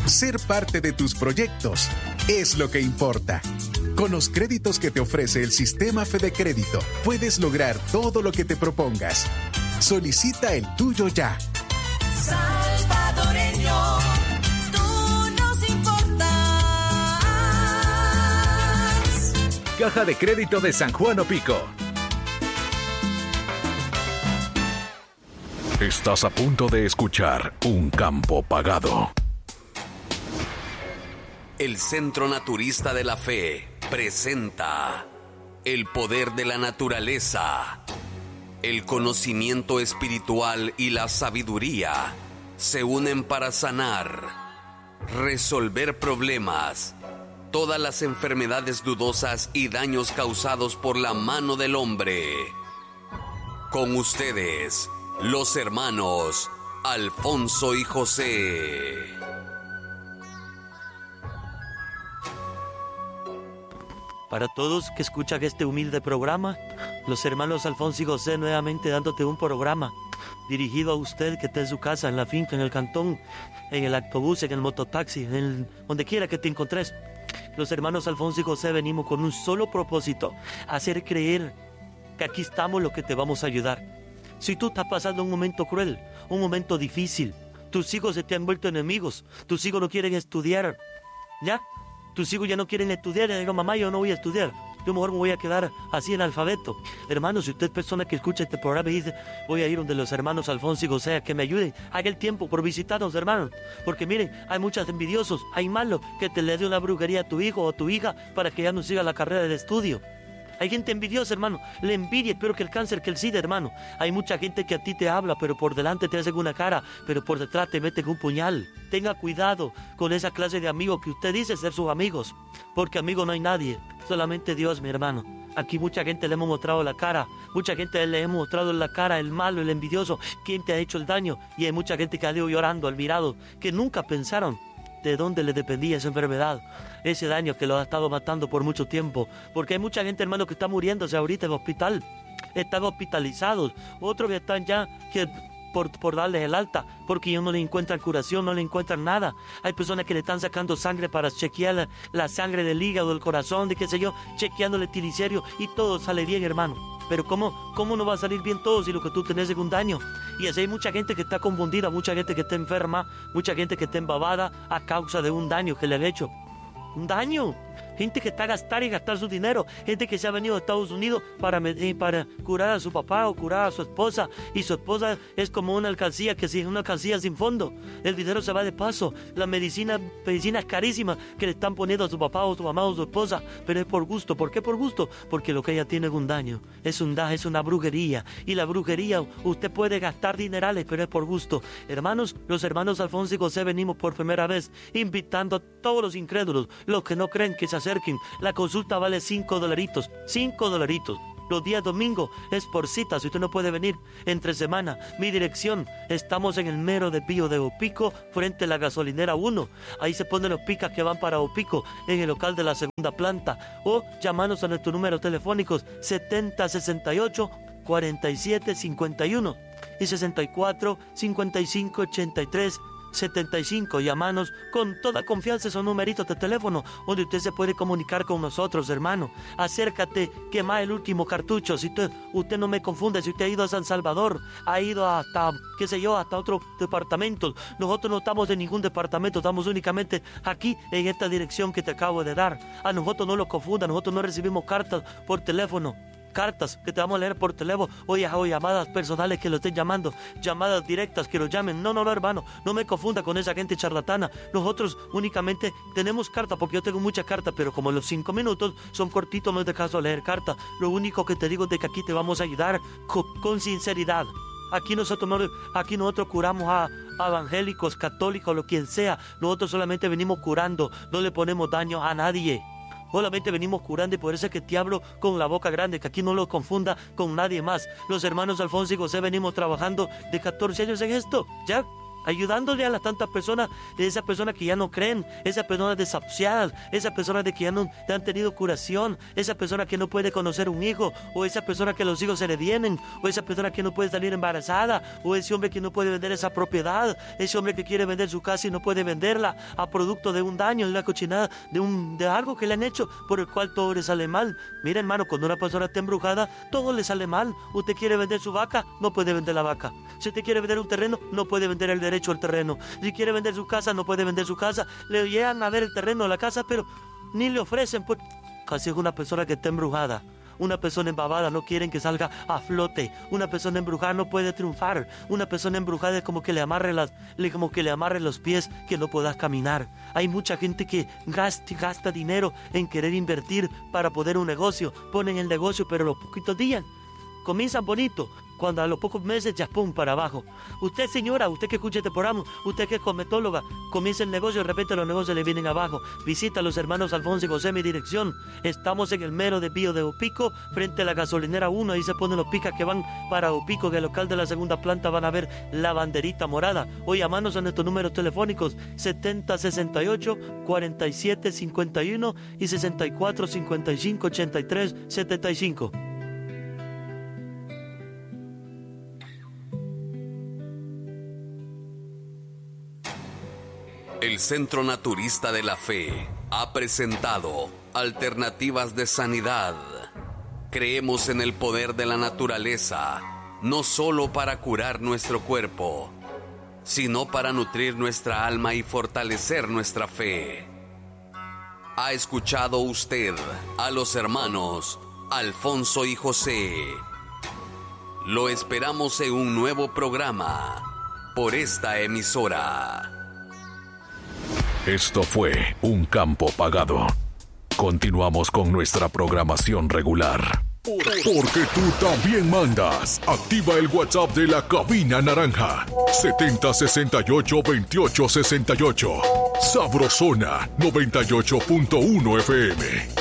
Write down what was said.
Ser parte de tus proyectos es lo que importa. Con los créditos que te ofrece el sistema Fede Crédito, puedes lograr todo lo que te propongas. Solicita el tuyo ya. Salvadoreño, tú nos importas. Caja de Crédito de San Juan Opico. Estás a punto de escuchar Un Campo Pagado. El Centro Naturista de la Fe presenta el poder de la naturaleza. El conocimiento espiritual y la sabiduría se unen para sanar, resolver problemas, todas las enfermedades dudosas y daños causados por la mano del hombre. Con ustedes, los hermanos Alfonso y José. Para todos que escuchan este humilde programa, los hermanos Alfonso y José nuevamente dándote un programa dirigido a usted que está en su casa, en la finca, en el cantón, en el autobús, en el mototaxi, donde quiera que te encontres. Los hermanos Alfonso y José venimos con un solo propósito: hacer creer que aquí estamos los que te vamos a ayudar. Si tú estás pasando un momento cruel, un momento difícil, tus hijos se te han vuelto enemigos, tus hijos no quieren estudiar, ¿ya? Tus hijos ya no quieren estudiar, y digo, mamá, yo no voy a estudiar, yo mejor me voy a quedar así en alfabeto. Hermanos, si usted es persona que escucha este programa y dice, voy a ir donde los hermanos Alfonso y José a que me ayuden, haga el tiempo por visitarnos, hermanos, porque miren, hay muchos envidiosos, hay malos que te le dé una brujería a tu hijo o a tu hija para que ya no siga la carrera del estudio. Hay gente envidiosa, hermano. La envidia es peor que el cáncer, que el SIDA, hermano. Hay mucha gente que a ti te habla, pero por delante te hacen una cara, pero por detrás te meten un puñal. Tenga cuidado con esa clase de amigos que usted dice ser sus amigos, porque amigo no hay nadie, solamente Dios, mi hermano. Aquí mucha gente le hemos mostrado la cara, mucha gente le hemos mostrado en la cara, el malo, el envidioso, quién te ha hecho el daño. Y hay mucha gente que ha ido llorando al mirado, que nunca pensaron de dónde le dependía esa enfermedad, ese daño que lo ha estado matando por mucho tiempo. Porque hay mucha gente, hermano, que está muriéndose ahorita en el hospital, están hospitalizados, otros que están ya que por darles el alta, porque ellos no le encuentran curación, no le encuentran nada. Hay personas que le están sacando sangre para chequear la sangre del hígado, del corazón, de qué sé yo, chequeándole el triglicéridos y todo sale bien, hermano. Pero ¿cómo no va a salir bien todo si lo que tú tenés es un daño? Y así hay mucha gente que está confundida, mucha gente que está enferma, mucha gente que está embabada a causa de un daño que le han hecho. Un daño. Gente que está a gastar y gastar su dinero. Gente que se ha venido a Estados Unidos para curar a su papá o curar a su esposa. Y su esposa es como una alcancía, una alcancía sin fondo. El dinero se va de paso. La medicina es carísima que le están poniendo a su papá o su mamá o su esposa. Pero es por gusto. ¿Por qué por gusto? Porque lo que ella tiene es un daño. Es una brujería. Y la brujería, usted puede gastar dinerales, pero es por gusto. Hermanos, los hermanos Alfonso y José venimos por primera vez invitando a todos los incrédulos, los que no creen, que se acerquen. La consulta vale $5. $5. Los días domingos es por cita. Si usted no puede venir entre semana, mi dirección, estamos en el mero de Pío de Opico, frente a la gasolinera 1. Ahí se ponen los picas que van para Opico, en el local de la segunda planta. O llamanos a nuestros números telefónicos 7068 47 51 y 64 55 83 75. Llamanos con toda confianza esos numeritos de teléfono donde usted se puede comunicar con nosotros, hermano. Acércate, quema el último cartucho. Si usted no me confunde, si usted ha ido a San Salvador, ha ido hasta, qué sé yo, hasta otros departamentos. Nosotros no estamos en ningún departamento, estamos únicamente aquí en esta dirección que te acabo de dar. A nosotros no lo confundan, nosotros no recibimos cartas por teléfono. Cartas que te vamos a leer por teléfono o llamadas personales que lo estén llamando, llamadas directas que lo llamen. No, hermano, no me confunda con esa gente charlatana. Nosotros únicamente tenemos cartas, porque yo tengo muchas cartas, pero como los 5 minutos son cortitos, no es de caso leer cartas. Lo único que te digo es de que aquí te vamos a ayudar con sinceridad. Aquí nosotros curamos a evangélicos, católicos, lo quien sea. Nosotros solamente venimos curando, no le ponemos daño a nadie. Solamente venimos curando, y por eso es que te hablo con la boca grande, que aquí no lo confunda con nadie más. Los hermanos Alfonso y José venimos trabajando de 14 años en esto, ¿ya? ayudándole a las tantas personas, de esas personas que ya no creen, esas personas desahuciadas, esas personas de que ya no han tenido curación, esas personas que no puede conocer un hijo, o esas personas que los hijos se le vienen, o esa persona que no puede salir embarazada, o ese hombre que no puede vender esa propiedad, ese hombre que quiere vender su casa y no puede venderla a producto de un daño, de una cochinada, de algo que le han hecho por el cual todo le sale mal. Mira, hermano, cuando una persona está embrujada, todo le sale mal. Usted quiere vender su vaca, no puede vender la vaca. Si usted quiere vender un terreno, no puede vender el derecho al terreno. Si quiere vender su casa, no puede vender su casa. Le llegan a ver el terreno, la casa, pero ni le ofrecen. Pues casi es una persona que está embrujada. Una persona embabada no quieren que salga a flote. Una persona embrujada no puede triunfar. Una persona embrujada es como que le amarre los pies, que no puedas caminar. Hay mucha gente que gasta dinero en querer invertir para poder un negocio. Ponen el negocio, pero los poquitos días comienzan bonito, cuando a los pocos meses ya pum para abajo. Usted, señora, usted que escucha este programa, usted que es cosmetóloga, comienza el negocio y de repente los negocios le vienen abajo. Visita a los hermanos Alfonso y José, mi dirección. Estamos en el mero desvío de Opico, frente a la gasolinera 1. Ahí se ponen los picas que van para Opico, que el local de la segunda planta van a ver la banderita morada. O llamarnos a nuestros números telefónicos 7068 4751 y 6455 8375. El Centro Naturista de la Fe ha presentado Alternativas de Sanidad. Creemos en el poder de la naturaleza, no solo para curar nuestro cuerpo, sino para nutrir nuestra alma y fortalecer nuestra fe. ¿Ha escuchado usted a los hermanos Alfonso y José? Lo esperamos en un nuevo programa por esta emisora. Esto fue Un Campo Pagado. Continuamos con nuestra programación regular. Porque tú también mandas. Activa el WhatsApp de la Cabina Naranja. 7068-2868. Sabrosona 98.1 FM.